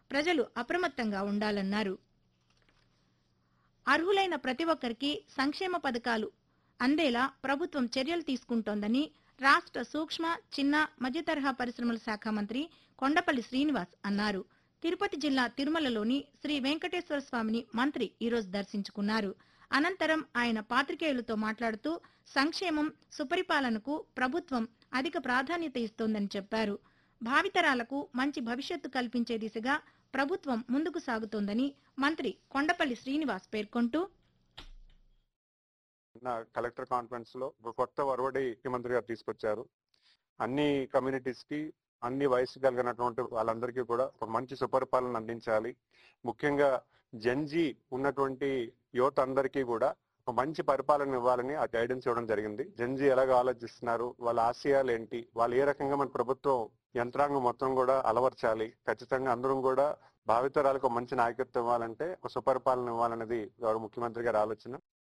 ప్రజలు అప్రమత్తంగా ఉండాలన్నారు. అర్హులైన ప్రతి ఒక్కరికి సంక్షేమ పథకాలు అందేలా ప్రభుత్వం చర్యలు తీసుకుంటోందని రాష్ట్ర సూక్ష్మ, చిన్న, మధ్యతరహా పరిశ్రమల శాఖ మంత్రి కొండపల్లి శ్రీనివాస్ అన్నారు. తిరుపతి జిల్లా తిరుమలలోని శ్రీ వెంకటేశ్వర స్వామిని మంత్రి ఈరోజు దర్శించుకున్నారు. అనంతరం ఆయన పాత్రికేయులతో మాట్లాడుతూ సంక్షేమం, సుపరిపాలనకు ప్రభుత్వం అధిక ప్రాధాన్యత ఇస్తోందని చెప్పారు. భావితరాలకు మంచి భవిష్యత్తు కల్పించే దిశగా ప్రభుత్వం ముందుకు సాగుతోందని మంత్రి కొండపల్లి శ్రీనివాస్ పేర్కొంటూ, కలెక్టర్ కాన్ఫరెన్స్ లో ఒక కొత్త ఒరవడి ముఖ్యమంత్రి గారు తీసుకొచ్చారు. అన్ని కమ్యూనిటీస్ కి, అన్ని వయసు కలిగినటువంటి వాళ్ళందరికీ కూడా ఒక మంచి సుపరిపాలన అందించాలి. ముఖ్యంగా జెన్జీ ఉన్నటువంటి యువత అందరికీ కూడా ఒక మంచి పరిపాలన ఇవ్వాలని ఆ గైడెన్స్ ఇవ్వడం జరిగింది. జెన్జీ ఎలాగ ఆలోచిస్తున్నారు, వాళ్ళ ఆశయాలు ఏంటి, వాళ్ళు ఏ రకంగా మన ప్రభుత్వం యంత్రాంగం మొత్తం కూడా అలవర్చాలి. ఖచ్చితంగా అందరం కూడా భావితరాలకు మంచి నాయకత్వం ఇవ్వాలంటే ఒక సుపరిపాలన ఇవ్వాలనేది గౌరవ ముఖ్యమంత్రి గారి ఆలోచన.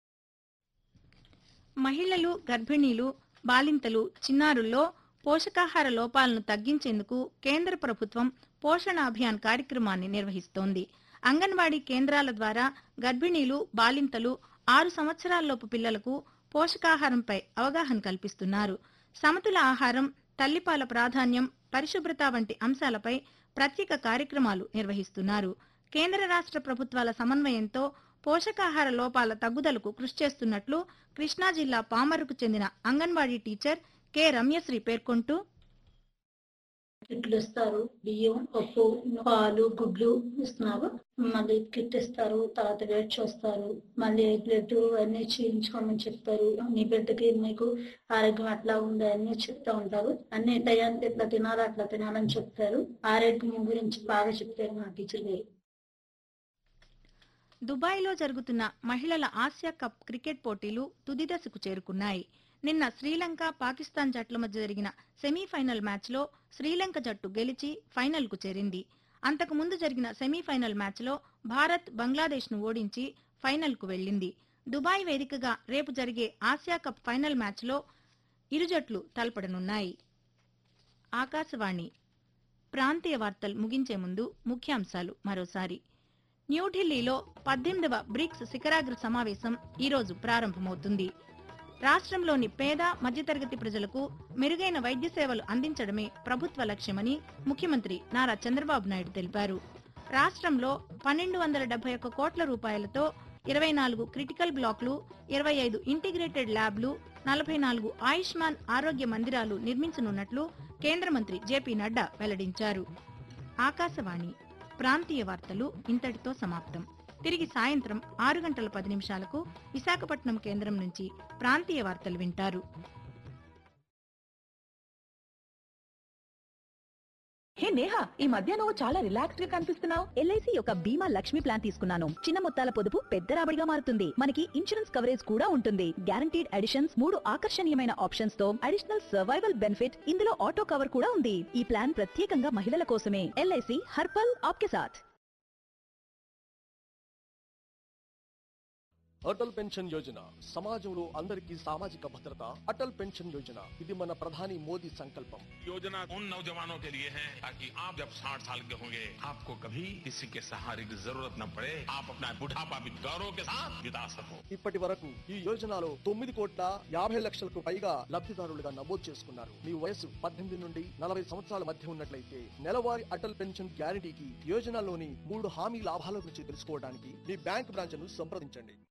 మహిళలు, గర్భిణీలు, బాలింతలు, చిన్నారుల్లో పోషకాహార లోపాలను తగ్గించేందుకు కేంద్ర ప్రభుత్వం పోషణ అభియాన్ కార్యక్రమాన్ని నిర్వహిస్తోంది. అంగన్వాడీ కేంద్రాల ద్వారా గర్భిణీలు, బాలింతలు, 6 సంవత్సరాలలోపు పిల్లలకు పోషకాహారంపై అవగాహన కల్పిస్తున్నారు. సమతుల ఆహారం, తల్లిపాల ప్రాధాన్యం, పరిశుభ్రత వంటి అంశాలపై ప్రత్యేక కార్యక్రమాలు నిర్వహిస్తున్నారు. కేంద్ర రాష్ట్ర ప్రభుత్వాల సమన్వయంతో పోషకాహార లోపాల తగ్గుదలకు కృషి చేస్తున్నట్లు కృష్ణా జిల్లా పామరుకు చెందిన అంగన్వాడీ టీచర్ కె రమ్యశ్రీ పేర్కొంటూ, కిట్లు ఇస్తారు, బియ్యం, పప్పు, పాలు, గుడ్లు ఇస్తున్నారు. మళ్ళీ కిట్ ఇస్తారు, తర్వాత వెయిట్ చూస్తారు, మళ్ళీ బ్లడ్ అన్ని చేయించుకోమని చెప్తారు. నీ బిడ్డకి మీకు ఆరోగ్యం ఎట్లా ఉంది అన్ని చెప్తా ఉంటారు. అన్ని టయానికి ఇట్లా తినాలి, అట్లా తినాలని చెప్తారు. ఆరోగ్యం గురించి బాగా చెప్తారు మా టీచర్ గారు. దుబాయ్లో జరుగుతున్న మహిళల ఆసియా కప్ క్రికెట్ పోటీలు తుది దశకు చేరుకున్నాయి. నిన్న శ్రీలంక, పాకిస్తాన్ జట్ల మధ్య జరిగిన సెమీఫైనల్ మ్యాచ్లో శ్రీలంక జట్టు గెలిచి ఫైనల్కు చేరింది. అంతకు ముందు జరిగిన సెమీఫైనల్ మ్యాచ్లో భారత్ బంగ్లాదేశ్ను ఓడించి ఫైనల్కు వెళ్లింది. దుబాయ్ వేదికగా రేపు జరిగే ఆసియా కప్ ఫైనల్ మ్యాచ్లో ఇరు జట్లు తలపడనున్నాయి. ఆకాశవాణి ప్రాంతీయ వార్తలు ముగించే ముందు ముఖ్యాంశాలు మరోసారి. న్యూఢిల్లీలో 18వ బ్రిక్స్ శిఖరాగ్ర సమావేశం ఈరోజు ప్రారంభమవుతుంది. రాష్ట్రంలోని పేద, మధ్యతరగతి ప్రజలకు మెరుగైన వైద్య సేవలు అందించడమే ప్రభుత్వ లక్ష్యమని ముఖ్యమంత్రి నారా చంద్రబాబు నాయుడు తెలిపారు. రాష్ట్రంలో 1271 కోట్ల రూపాయలతో 24 క్రిటికల్ బ్లాక్లు, 25 ఇంటిగ్రేటెడ్ ల్యాబ్లు, 44 ఆయుష్మాన్ ఆరోగ్య మందిరాలు నిర్మించనున్నట్లు కేంద్ర మంత్రి జేపీ నడ్డా వెల్లడించారు. ఆకాశవాణి ప్రాంతీయ వార్తలు ఇంతటితో సమాప్తం. తిరిగి సాయంత్రం 6:10 విశాఖపట్నం కేంద్రం నుంచి ప్రాంతీయ వార్తలు వింటారు. హే నేహా, ఈ మధ్య నువ్వు చాలా రిలాక్స్డ్ గా కనిపిస్తున్నావు. ఎల్ఐసి యొక్క బీమా లక్ష్మి ప్లాన్ తీసుకున్నాను. చిన్న మొత్తాల పొదుపు పెద్ద రాబడిగా మారుతుంది. మనకి ఇన్సూరెన్స్ కవరేజ్ కూడా ఉంటుంది. గ్యారంటీడ్ అడిషన్స్, 3 ఆకర్షణీయమైన ఆప్షన్స్ తో అడిషనల్ సర్వైవల్ బెనిఫిట్, ఇందులో ఆటో కవర్ కూడా ఉంది. ఈ ప్లాన్ ప్రత్యేకంగా మహిళల కోసమే. ఎల్ఐసి హర్ పల్ ఆప్కే సాథ్. అటల్ పెన్షన్ యోజన సమాజంలో అందరికీ సామాజిక భద్రత. అటల్ పెన్షన్ యోజన ఇది మన ప్రధాని మోదీ సంకల్పం. योजना उन नौजवानों के लिए है ताकि आप जब 60 साल के होंगे आपको कभी किसी के सहारे की जरूरत न पड़े, आप अपना बुढ़ापा भी गौरव के साथ बिता सको. ఇప్పటి వరకు ఈ యోజనలో 9,50,00,000కు పైగా లబ్ధిదారులుగా నమోదు చేసుకున్నారు. మీ వయసు 18 నుండి 40 సంవత్సరాల మధ్య ఉన్నట్లయితే నెలవారీ అటల్ పెన్షన్ గ్యారంటీకి యోజనలోని 3 హామీ లాభాల గురించి తెలుసుకోవడానికి మీ బ్యాంక్ బ్రాంచ్ను సంప్రదించండి.